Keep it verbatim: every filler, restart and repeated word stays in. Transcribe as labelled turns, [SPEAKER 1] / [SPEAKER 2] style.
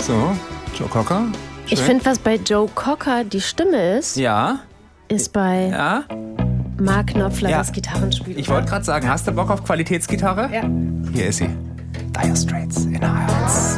[SPEAKER 1] So, Joe Cocker. Schön.
[SPEAKER 2] Ich finde, was bei Joe Cocker die Stimme ist,
[SPEAKER 1] Ja.
[SPEAKER 2] ist bei
[SPEAKER 1] Ja.
[SPEAKER 2] Mark Knopfler
[SPEAKER 1] Ja.
[SPEAKER 2] das Gitarrenspiel.
[SPEAKER 1] Ich wollte gerade sagen, hast du Bock auf Qualitätsgitarre?
[SPEAKER 2] Ja.
[SPEAKER 1] Hier ist sie. Dire Straits in Hearts.